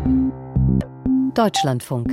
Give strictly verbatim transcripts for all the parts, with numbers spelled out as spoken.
Deutschlandfunk.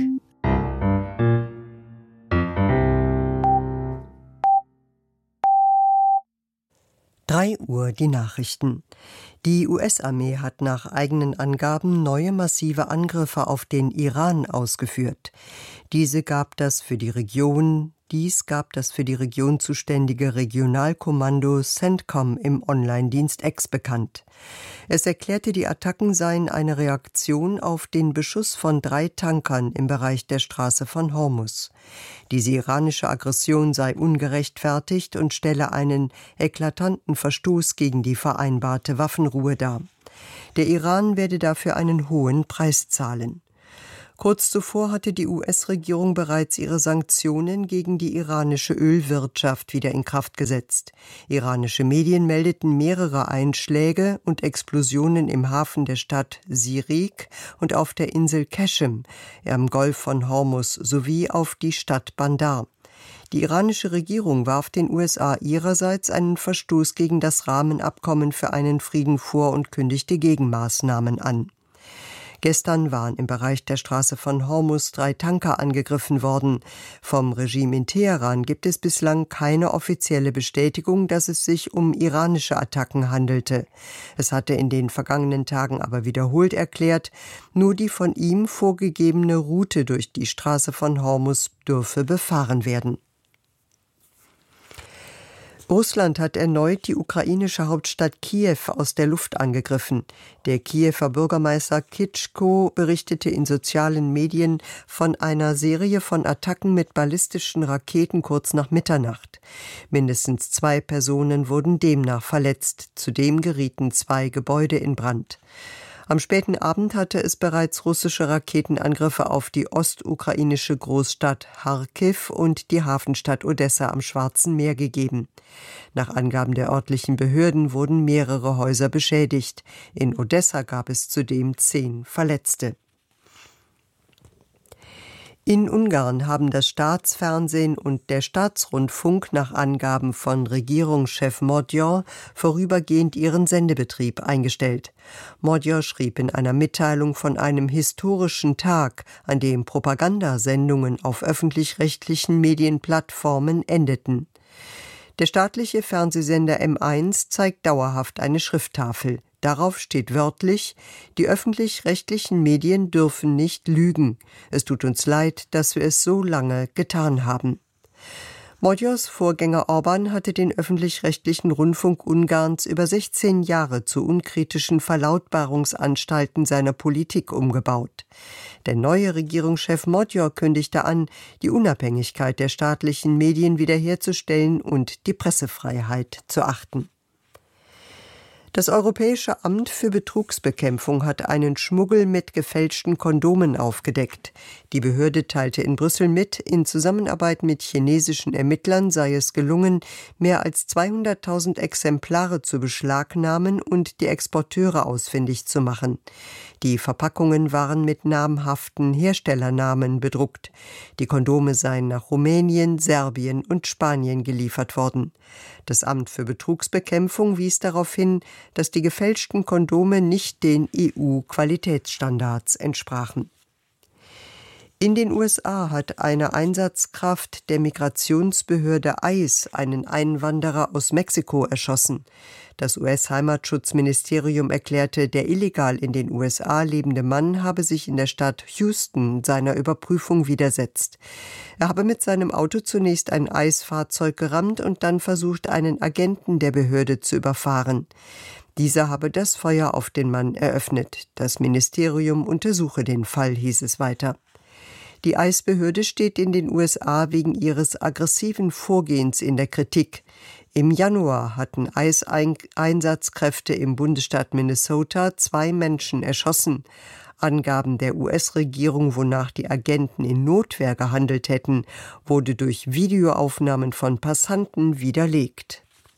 drei Uhr die Nachrichten. Die U S-Armee hat nach eigenen Angaben neue massive Angriffe auf den Iran ausgeführt. Diese gab das für die Region, dies gab das für die Region zuständige Regionalkommando CENTCOM im Online-Dienst X bekannt. Es erklärte, die Attacken seien eine Reaktion auf den Beschuss von drei Tankern im Bereich der Straße von Hormuz. Diese iranische Aggression sei ungerechtfertigt und stelle einen eklatanten Verstoß gegen die vereinbarte Waffenruhe dar. Der Iran werde dafür einen hohen Preis zahlen. Kurz zuvor hatte die U S-Regierung bereits ihre Sanktionen gegen die iranische Ölwirtschaft wieder in Kraft gesetzt. Iranische Medien meldeten mehrere Einschläge und Explosionen im Hafen der Stadt Sirik und auf der Insel Qashem am Golf von Hormuz sowie auf die Stadt Bandar. Die iranische Regierung warf den U S A ihrerseits einen Verstoß gegen das Rahmenabkommen für einen Frieden vor und kündigte Gegenmaßnahmen an. Gestern waren im Bereich der Straße von Hormuz drei Tanker angegriffen worden. Vom Regime in Teheran gibt es bislang keine offizielle Bestätigung, dass es sich um iranische Attacken handelte. Es hatte in den vergangenen Tagen aber wiederholt erklärt, nur die von ihm vorgegebene Route durch die Straße von Hormuz dürfe befahren werden. Russland hat erneut die ukrainische Hauptstadt Kiew aus der Luft angegriffen. Der Kiewer Bürgermeister Klitschko berichtete in sozialen Medien von einer Serie von Attacken mit ballistischen Raketen kurz nach Mitternacht. Mindestens zwei Personen wurden demnach verletzt. Zudem gerieten zwei Gebäude in Brand. Am späten Abend hatte es bereits russische Raketenangriffe auf die ostukrainische Großstadt Charkiw und die Hafenstadt Odessa am Schwarzen Meer gegeben. Nach Angaben der örtlichen Behörden wurden mehrere Häuser beschädigt. In Odessa gab es zudem zehn Verletzte. In Ungarn haben das Staatsfernsehen und der Staatsrundfunk nach Angaben von Regierungschef Magyar vorübergehend ihren Sendebetrieb eingestellt. Magyar schrieb in einer Mitteilung von einem historischen Tag, an dem Propagandasendungen auf öffentlich-rechtlichen Medienplattformen endeten. Der staatliche Fernsehsender M eins zeigt dauerhaft eine Schrifttafel. Darauf steht wörtlich: Die öffentlich-rechtlichen Medien dürfen nicht lügen. Es tut uns leid, dass wir es so lange getan haben. Magyars Vorgänger Orbán hatte den öffentlich-rechtlichen Rundfunk Ungarns über sechzehn Jahre zu unkritischen Verlautbarungsanstalten seiner Politik umgebaut. Der neue Regierungschef Magyar kündigte an, die Unabhängigkeit der staatlichen Medien wiederherzustellen und die Pressefreiheit zu achten. Das Europäische Amt für Betrugsbekämpfung hat einen Schmuggel mit gefälschten Kondomen aufgedeckt. Die Behörde teilte in Brüssel mit, in Zusammenarbeit mit chinesischen Ermittlern sei es gelungen, mehr als zweihunderttausend Exemplare zu beschlagnahmen und die Exporteure ausfindig zu machen. Die Verpackungen waren mit namhaften Herstellernamen bedruckt. Die Kondome seien nach Rumänien, Serbien und Spanien geliefert worden. Das Amt für Betrugsbekämpfung wies darauf hin, dass die gefälschten Kondome nicht den E U-Qualitätsstandards entsprachen. In den U S A hat eine Einsatzkraft der Migrationsbehörde ICE einen Einwanderer aus Mexiko erschossen. Das U S-Heimatschutzministerium erklärte, der illegal in den U S A lebende Mann habe sich in der Stadt Houston seiner Überprüfung widersetzt. Er habe mit seinem Auto zunächst ein ICE-Fahrzeug gerammt und dann versucht, einen Agenten der Behörde zu überfahren. Dieser habe das Feuer auf den Mann eröffnet. Das Ministerium untersuche den Fall, hieß es weiter. Die ICE-Behörde steht in den U S A wegen ihres aggressiven Vorgehens in der Kritik. Im Januar hatten ICE-Einsatzkräfte im Bundesstaat Minnesota zwei Menschen erschossen. Angaben der U S-Regierung, wonach die Agenten in Notwehr gehandelt hätten, wurde durch Videoaufnahmen von Passanten widerlegt.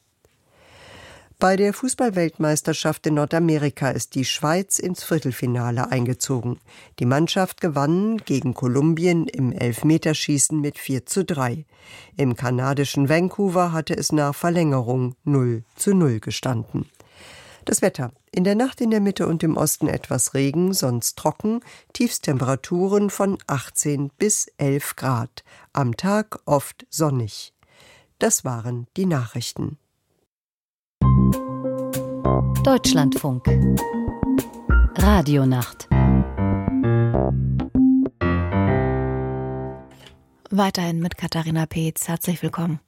Bei der Fußball-Weltmeisterschaft in Nordamerika ist die Schweiz ins Viertelfinale eingezogen. Die Mannschaft gewann gegen Kolumbien im Elfmeterschießen mit vier zu drei. Im kanadischen Vancouver hatte es nach Verlängerung null zu null gestanden. Das Wetter. In der Nacht in der Mitte und im Osten etwas Regen, sonst trocken, Tiefstemperaturen von achtzehn bis elf Grad. Am Tag oft sonnig. Das waren die Nachrichten. Deutschlandfunk. Radionacht. Weiterhin mit Katharina Peetz. Herzlich willkommen.